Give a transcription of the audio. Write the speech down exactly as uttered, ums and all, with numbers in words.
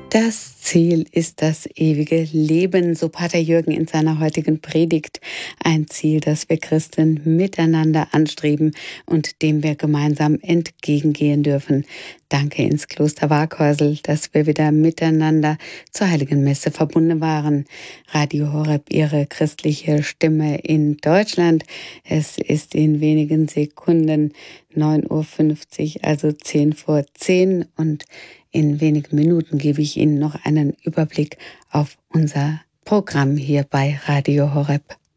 Das Ziel ist das ewige Leben, so Pater Jürgen in seiner heutigen Predigt. Ein Ziel, das wir Christen miteinander anstreben und dem wir gemeinsam entgegengehen dürfen. Danke ins Kloster Waaghäusel, dass wir wieder miteinander zur Heiligen Messe verbunden waren. Radio Horeb, Ihre christliche Stimme in Deutschland. Es ist in wenigen Sekunden neun Uhr fünfzig, also zehn vor zehn, und in wenigen Minuten gebe ich Ihnen noch einen Überblick auf unser Programm hier bei Radio Horeb.